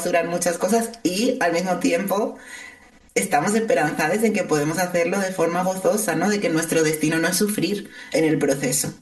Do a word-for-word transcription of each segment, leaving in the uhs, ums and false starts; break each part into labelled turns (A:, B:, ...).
A: durar muchas cosas y al mismo tiempo estamos esperanzados en que podemos hacerlo de forma gozosa, ¿no? De que nuestro destino no es sufrir en el proceso.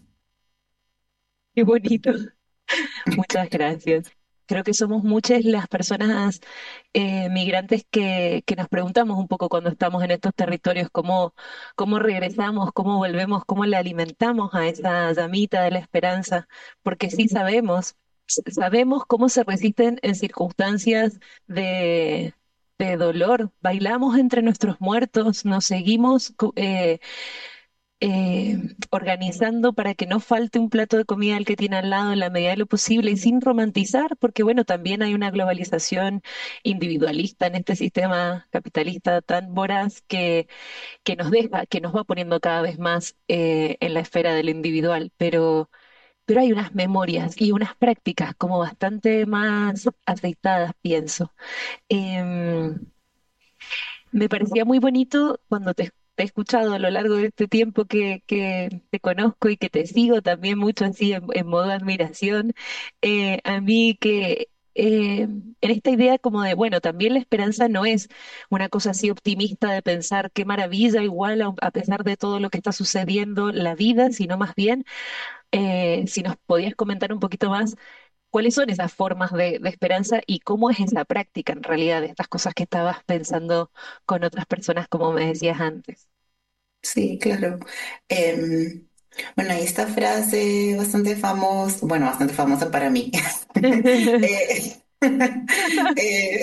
B: Qué bonito. Muchas gracias. Creo que somos muchas las personas eh, migrantes que, que nos preguntamos un poco cuando estamos en estos territorios, cómo, cómo regresamos, cómo volvemos, cómo le alimentamos a esa llamita de la esperanza, porque sí sabemos, s- sabemos cómo se resisten en circunstancias de, de dolor. Bailamos entre nuestros muertos, nos seguimos co- eh, eh, organizando para que no falte un plato de comida al que tiene al lado en la medida de lo posible y sin romantizar, porque bueno, también hay una globalización individualista en este sistema capitalista tan voraz que, que nos deja, que nos va poniendo cada vez más eh, en la esfera de lo individual, pero, pero hay unas memorias y unas prácticas como bastante más aceitadas, pienso. Em, Me parecía muy bonito cuando te, te he escuchado a lo largo de este tiempo que, que te conozco y que te sigo también mucho así en, en modo admiración. Eh, a mí que eh, en esta idea como de, bueno, también la esperanza no es una cosa así optimista de pensar qué maravilla igual a, a pesar de todo lo que está sucediendo la vida, sino más bien eh, si nos podías comentar un poquito más. ¿Cuáles son esas formas de, de esperanza y cómo es esa práctica en realidad de estas cosas que estabas pensando con otras personas, como me decías antes?
A: Sí, claro. Em, bueno, hay esta frase bastante famosa, bueno, bastante famosa para mí, eh, eh,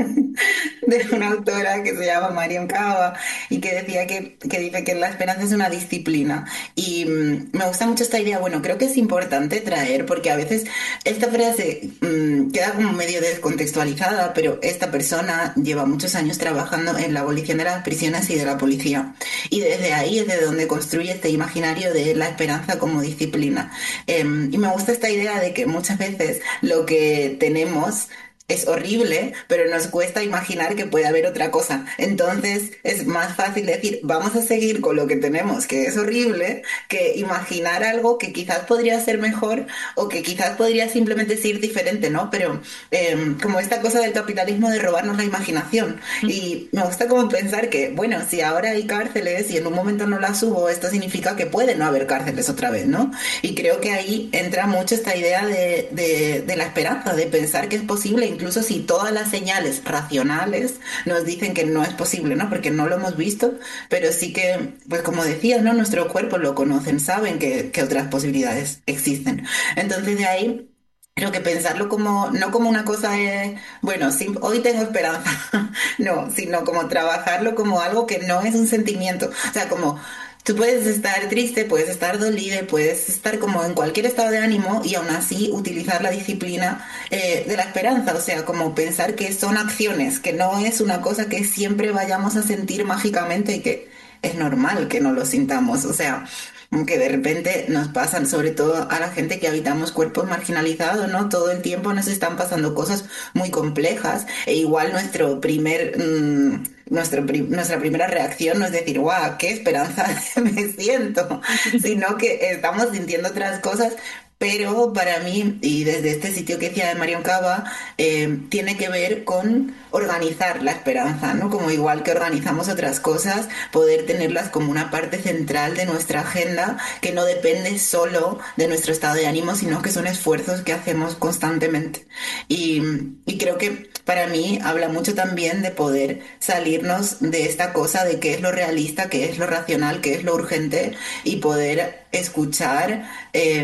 A: de una autora que se llama Marion Cava y que decía que, que dice que la esperanza es una disciplina. Y mm, me gusta mucho esta idea, bueno, creo que es importante traer, porque a veces esta frase mm, queda como medio descontextualizada, pero esta persona lleva muchos años trabajando en la abolición de las prisiones y de la policía. Y desde ahí es de donde construye este imaginario de la esperanza como disciplina. Eh, y me gusta esta idea de que muchas veces lo que tenemos es horrible, pero nos cuesta imaginar que puede haber otra cosa. Entonces es más fácil decir, vamos a seguir con lo que tenemos, que es horrible, que imaginar algo que quizás podría ser mejor o que quizás podría simplemente ser diferente, ¿no? Pero eh, como esta cosa del capitalismo de robarnos la imaginación. Y me gusta como pensar que, bueno, si ahora hay cárceles y en un momento no las hubo, esto significa que puede no haber cárceles otra vez, ¿no? Y creo que ahí entra mucho esta idea de, de, de la esperanza, de pensar que es posible, incluso si todas las señales racionales nos dicen que no es posible, ¿no? Porque no lo hemos visto, pero sí que, pues como decía, ¿no? Nuestro cuerpo lo conocen, saben que, que otras posibilidades existen. Entonces de ahí... Creo que pensarlo como, no como una cosa de, bueno, sí, hoy tengo esperanza, no, sino como trabajarlo como algo que no es un sentimiento. O sea, como tú puedes estar triste, puedes estar dolida, puedes estar como en cualquier estado de ánimo y aún así utilizar la disciplina eh, de la esperanza. O sea, como pensar que son acciones, que no es una cosa que siempre vayamos a sentir mágicamente y que es normal que no lo sintamos. O sea, que de repente nos pasan, sobre todo a la gente que habitamos cuerpos marginalizados, ¿no? Todo el tiempo nos están pasando cosas muy complejas e igual nuestro primer, mm, nuestro pri- nuestra primera reacción no es decir, guau, qué esperanza me siento, sino que estamos sintiendo otras cosas. Pero para mí, y desde este sitio que decía de Marion Cava, eh, tiene que ver con organizar la esperanza, ¿no? Como igual que organizamos otras cosas, poder tenerlas como una parte central de nuestra agenda que no depende solo de nuestro estado de ánimo, sino que son esfuerzos que hacemos constantemente. Y, y creo que para mí habla mucho también de poder salirnos de esta cosa de qué es lo realista, qué es lo racional, qué es lo urgente y poder escuchar. Eh,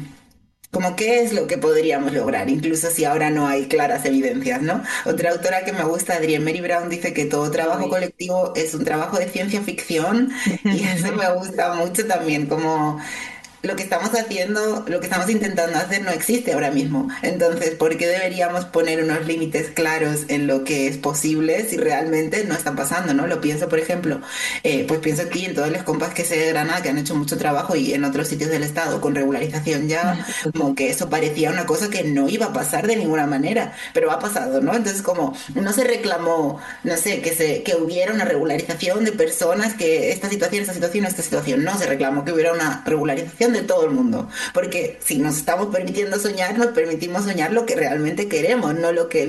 A: como qué es lo que podríamos lograr, incluso si ahora no hay claras evidencias, ¿no? Otra autora que me gusta, Adrienne Mary Brown, dice que todo trabajo
B: Uy.
A: colectivo es un trabajo de ciencia ficción y eso me gusta mucho también, como lo que estamos haciendo, lo que estamos intentando hacer no existe ahora mismo. Entonces, ¿por qué deberíamos poner unos límites claros en lo que es posible si realmente no está pasando, ¿no? Lo pienso, por ejemplo, eh, pues pienso aquí en todos los compas que sé de Granada que han hecho mucho trabajo y en otros sitios del Estado con regularización ya, como que eso parecía una cosa que no iba a pasar de ninguna manera, pero ha pasado, ¿no? Entonces, como no se reclamó, no sé, que se que hubiera una regularización de personas que esta situación, esta situación, esta situación, no se reclamó que hubiera una regularización de todo el mundo, porque si nos estamos permitiendo soñar, nos permitimos soñar lo que realmente queremos, no lo que